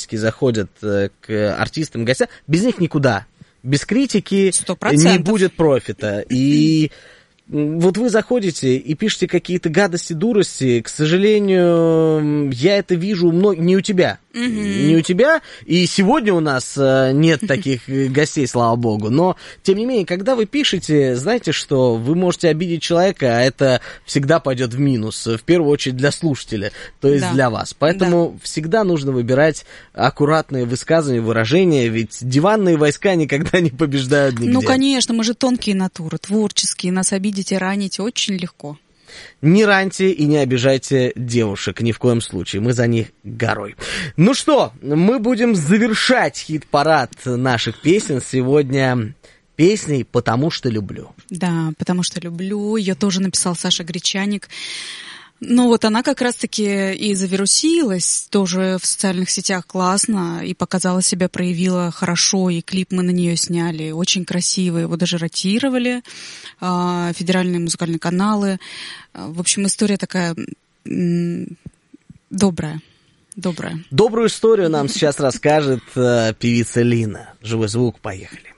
периодически заходят к артистам, гостям, без них никуда. Без критики 100%. не будет профита. И вот вы заходите и пишете какие-то гадости, дурости. К сожалению, я это вижу не у тебя. Не у тебя. И сегодня у нас нет таких гостей, слава богу. Но, тем не менее, когда вы пишете, знаете, что вы можете обидеть человека, а это всегда пойдет в минус. В первую очередь для слушателя, то есть для вас. Поэтому всегда нужно выбирать аккуратные высказывания, выражения. Ведь диванные войска никогда не побеждают нигде. Ну, конечно, мы же тонкие натуры, творческие. Нас обидеть и ранить очень легко. Не раньте и не обижайте девушек ни в коем случае. Мы за них горой. Ну что, мы будем завершать хит-парад наших песен сегодня песней «Потому что люблю». Да, «Потому что люблю». Ее тоже написал Саша Гречаник. Ну вот она как раз-таки и завирусилась тоже в социальных сетях классно и показала себя, проявила хорошо, и клип мы на нее сняли, очень красивый, его даже ротировали, федеральные музыкальные каналы. В общем, история такая добрая. Добрую историю нам сейчас расскажет певица Лина. Живой звук, поехали.